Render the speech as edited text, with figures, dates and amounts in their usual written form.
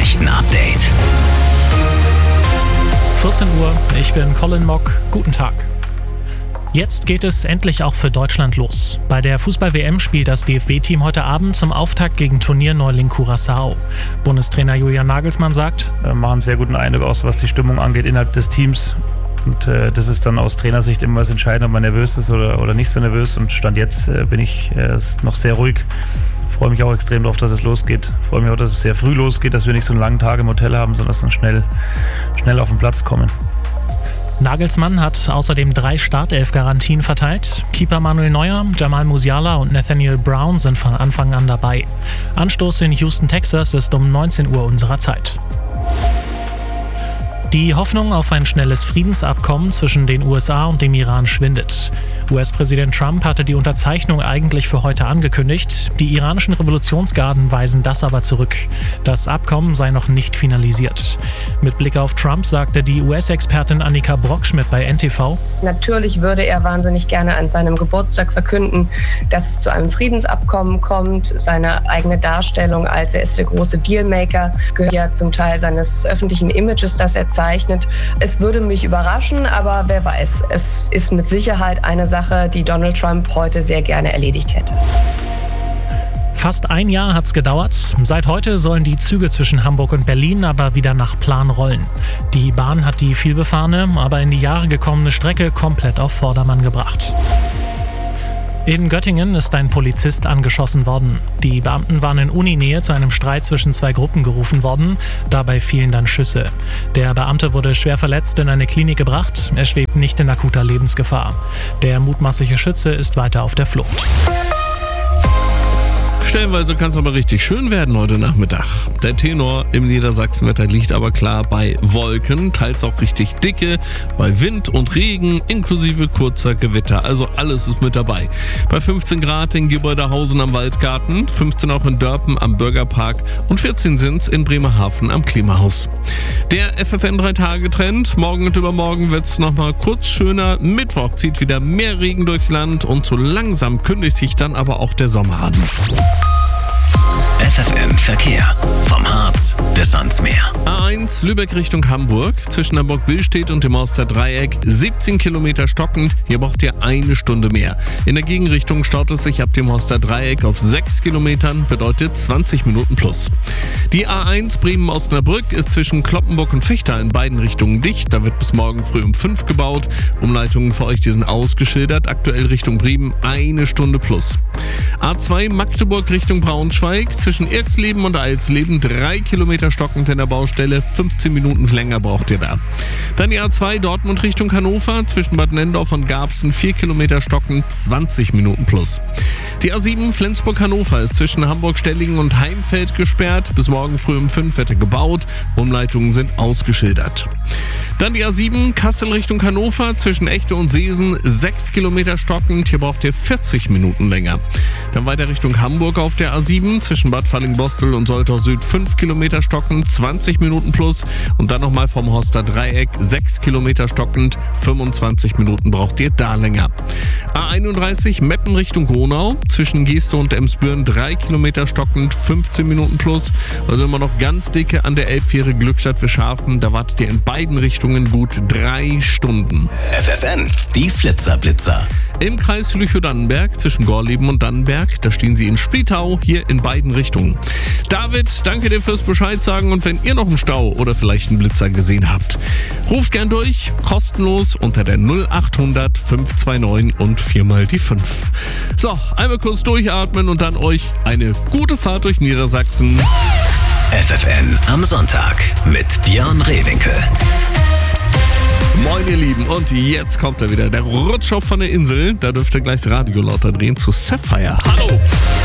Nachrichten-Update. 14 Uhr, ich bin Colin Mock. Guten Tag. Jetzt geht es endlich auch für Deutschland los. Bei der Fußball-WM spielt das DFB-Team heute Abend zum Auftakt gegen Turnierneuling Curaçao. Bundestrainer Julian Nagelsmann sagt: Wir machen einen sehr guten Eindruck aus, was die Stimmung angeht innerhalb des Teams. Und das ist dann aus Trainersicht immer das Entscheidende, ob man nervös ist oder nicht so nervös. Und Stand jetzt bin ich noch sehr ruhig. Freue mich auch extrem darauf, dass es losgeht. Freue mich auch, dass es sehr früh losgeht, dass wir nicht so einen langen Tag im Hotel haben, sondern dass wir schnell auf den Platz kommen. Nagelsmann hat außerdem 3 Startelf-Garantien verteilt. Keeper Manuel Neuer, Jamal Musiala und Nathaniel Brown sind von Anfang an dabei. Anstoß in Houston, Texas ist um 19 Uhr unserer Zeit. Die Hoffnung auf ein schnelles Friedensabkommen zwischen den USA und dem Iran schwindet. US-Präsident Trump hatte die Unterzeichnung eigentlich für heute angekündigt. Die iranischen Revolutionsgarden weisen das aber zurück. Das Abkommen sei noch nicht finalisiert. Mit Blick auf Trump sagte die US-Expertin Annika Brockschmidt bei NTV: Natürlich würde er wahnsinnig gerne an seinem Geburtstag verkünden, dass es zu einem Friedensabkommen kommt. Seine eigene Darstellung als er ist der große Dealmaker gehört ja zum Teil seines öffentlichen Images, das er zeichnet. Es würde mich überraschen, aber wer weiß. Es ist mit Sicherheit eine Sache, die Donald Trump heute sehr gerne erledigt hätte. Fast ein Jahr hat's gedauert. Seit heute sollen die Züge zwischen Hamburg und Berlin aber wieder nach Plan rollen. Die Bahn hat die vielbefahrene, aber in die Jahre gekommene Strecke komplett auf Vordermann gebracht. In Göttingen ist ein Polizist angeschossen worden. Die Beamten waren in Uninähe zu einem Streit zwischen 2 Gruppen gerufen worden. Dabei fielen dann Schüsse. Der Beamte wurde schwer verletzt in eine Klinik gebracht. Er schwebt nicht in akuter Lebensgefahr. Der mutmaßliche Schütze ist weiter auf der Flucht. Stellenweise kann es aber richtig schön werden heute Nachmittag. Der Tenor im Niedersachsenwetter liegt aber klar bei Wolken, teils auch richtig dicke, bei Wind und Regen inklusive kurzer Gewitter. Also alles ist mit dabei. Bei 15 Grad in Gebäudehausen am Waldgarten, 15 auch in Dörpen am Bürgerpark und 14 sind's in Bremerhaven am Klimahaus. Der FFN 3-Tage-Trend. Morgen und übermorgen wird's nochmal kurz schöner. Mittwoch zieht wieder mehr Regen durchs Land und so langsam kündigt sich dann aber auch der Sommer an. FFN Verkehr. Vom Harz bis ans Meer. A1 Lübeck Richtung Hamburg. Zwischen Hamburg-Billstedt und dem Mauster Dreieck 17 Kilometer stockend. Hier braucht ihr eine Stunde mehr. In der Gegenrichtung staut es sich ab dem Mauster Dreieck auf 6 Kilometern. Bedeutet 20 Minuten plus. Die A1 Bremen-Osnabrück ist zwischen Cloppenburg und Vechta in beiden Richtungen dicht. Da wird bis morgen früh um 5 gebaut. Umleitungen für euch, die sind ausgeschildert. Aktuell Richtung Bremen eine Stunde plus. A2 Magdeburg Richtung Braunschweig. Zwischen Irxleben und Alsleben 3 Kilometer stockend in der Baustelle. 15 Minuten länger braucht ihr da. Dann die A2 Dortmund Richtung Hannover. Zwischen Bad Nendorf und Garbsen 4 Kilometer stockend. 20 Minuten plus. Die A7 Flensburg-Hannover ist zwischen Hamburg-Stellingen und Heimfeld gesperrt. Bis morgen früh um 5 wird er gebaut. Umleitungen sind ausgeschildert. Dann die A7 Kassel Richtung Hannover. Zwischen Echte und Seesen 6 Kilometer stockend. Hier braucht ihr 40 Minuten länger. Dann weiter Richtung Hamburg auf der A7. Zwischen Bad Falling-Bostel und Soltau Süd 5 Kilometer stockend. 20 Minuten plus. Und dann nochmal vom Horster Dreieck 6 Kilometer stockend. 25 Minuten braucht ihr da länger. A31 Meppen Richtung Gronau. Zwischen Geeste und Emsbüren 3 Kilometer stockend. 15 Minuten plus. Also immer noch ganz dicke an der Elbfähre Glückstadt für Schafen. Da wartet ihr in beiden Richtungen gut 3 Stunden. FFN, die Flitzer-Blitzer. Im Kreis Lüchow-Dannenberg zwischen Gorleben und Dannenberg, da stehen sie in Splittau, hier in beiden Richtungen. David, danke dir fürs Bescheid sagen und wenn ihr noch einen Stau oder vielleicht einen Blitzer gesehen habt, ruft gern durch, kostenlos unter der 0800 529 und 4 mal die 5. So, einmal kurz durchatmen und dann euch eine gute Fahrt durch Niedersachsen. FFN am Sonntag mit Björn Rehwinkel. Moin ihr Lieben, und jetzt kommt er wieder, der Rutschhoff von der Insel. Da dürft ihr gleich das Radio lauter drehen zu Sapphire. Hallo!